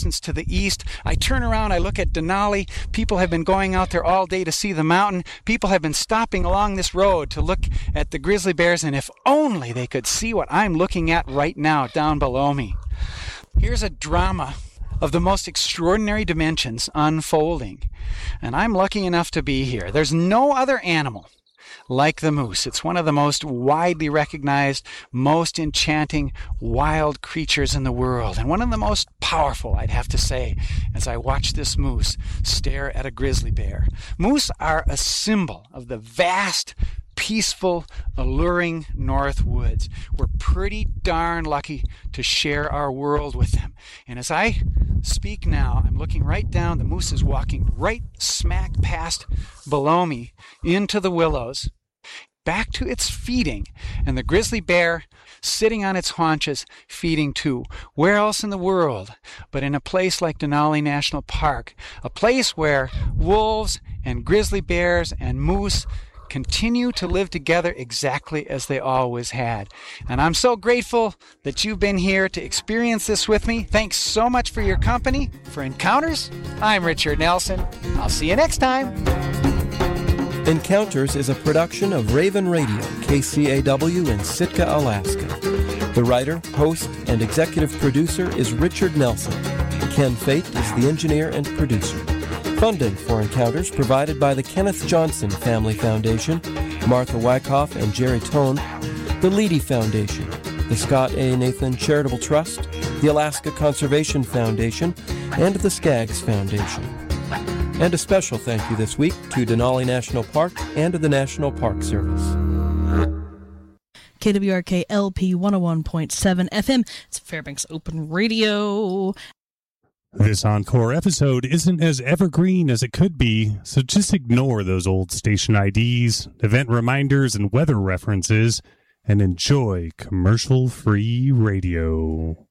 distance to the east. I turn around, I look at Denali. People have been going out there all day to see the mountain. People have been stopping along this road to look at the grizzly bears, and if only they could see what I'm looking at right now down below me. Here's a drama of the most extraordinary dimensions unfolding, and I'm lucky enough to be here. There's no other animal like the moose. It's one of the most widely recognized, most enchanting wild creatures in the world, and one of the most powerful, I'd have to say, as I watch this moose stare at a grizzly bear. Moose are a symbol of the vast, peaceful, alluring North Woods. We're pretty darn lucky to share our world with them. And as I speak now, I'm looking right down. The moose is walking right smack past below me into the willows, back to its feeding, and the grizzly bear sitting on its haunches feeding too. Where else in the world but in a place like Denali National Park, a place where wolves and grizzly bears and moose continue to live together exactly as they always had. And I'm so grateful that you've been here to experience this with me. Thanks so much for your company. For Encounters, I'm Richard Nelson. I'll see you next time. Encounters is a production of Raven Radio, KCAW in Sitka, Alaska. The writer, host, and executive producer is Richard Nelson. Ken Fate is the engineer and producer. Funding for Encounters provided by the Kenneth Johnson Family Foundation, Martha Wyckoff and Jerry Tone, the Leedy Foundation, the Scott A. Nathan Charitable Trust, the Alaska Conservation Foundation, and the Skaggs Foundation. And a special thank you this week to Denali National Park and to the National Park Service. KWRK LP 101.7 FM. It's Fairbanks Open Radio. This encore episode isn't as evergreen as it could be, so just ignore those old station IDs, event reminders, and weather references, and enjoy commercial-free radio.